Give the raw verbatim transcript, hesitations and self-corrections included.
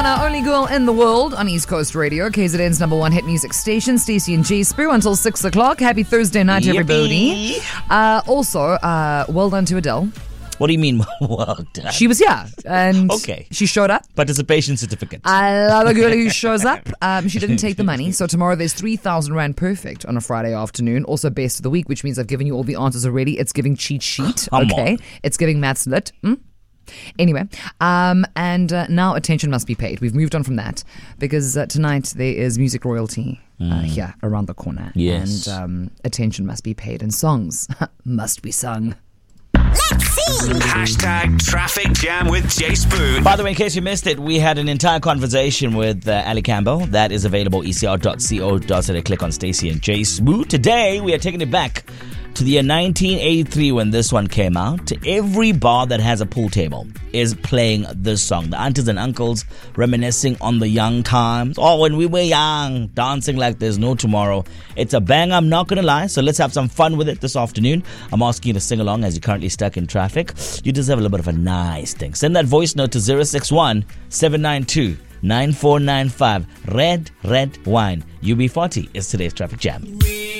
Rihanna, only girl in the world on East Coast Radio, K Z N's number one hit music station, Stacey and J Spoo until six o'clock. Happy Thursday night, Yippee. everybody. Uh, also, uh, well done to Adele. What do you mean, well done? She was here, and Okay. she showed up. Participation certificate. I love a girl who shows up. Um, she didn't take the money. So tomorrow there's three thousand Rand perfect on a Friday afternoon. Also best of the week, which means I've given you all the answers already. It's giving cheat sheet. Come okay. on. It's giving maths lit. Mm? Anyway, um, and uh, now attention must be paid. We've moved on from that because uh, tonight there is music royalty uh, here around the corner. Yes. And um, attention must be paid and songs must be sung. Let's see. Hashtag traffic jam with Jay Spoon. By the way, in case you missed it, we had an entire conversation with uh, Ali Campbell. That is available e c r dot co dot za. Click on Stacey and Jay Smooth. Today, we are taking it back to the year nineteen eighty-three when this one came out. Every bar that has a pool table is playing this song. The aunties and uncles reminiscing on the young times. Oh, when we were young, dancing like there's no tomorrow. It's a bang, I'm not going to lie. So let's have some fun with it this afternoon. I'm asking you to sing along as you're currently stuck in traffic. You deserve a little bit of a nice thing. Send that voice note to zero six one, seven nine two, nine four nine five. Red, red wine. U B forty is today's traffic jam.